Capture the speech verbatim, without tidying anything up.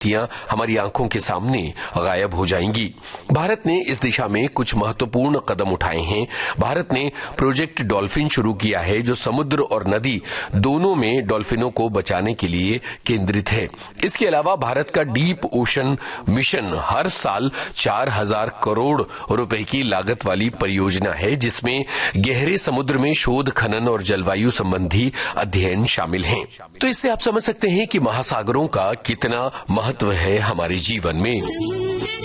हमारी आंखों के सामने गायब हो जाएंगी। भारत ने इस दिशा में कुछ महत्वपूर्ण कदम उठाए हैं। भारत ने प्रोजेक्ट डॉल्फिन शुरू किया है, जो समुद्र और नदी दोनों में डॉल्फिनों को बचाने के लिए केंद्रित है। इसके अलावा भारत का डीप ओशन मिशन हर साल चार हजार करोड़ रुपए की लागत वाली परियोजना है, जिसमें गहरे समुद्र में शोध, खनन और जलवायु संबंधी अध्ययन शामिल हैं। तो इससे आप समझ सकते हैं कि महासागरों का कितना महत्व है हमारे जीवन में।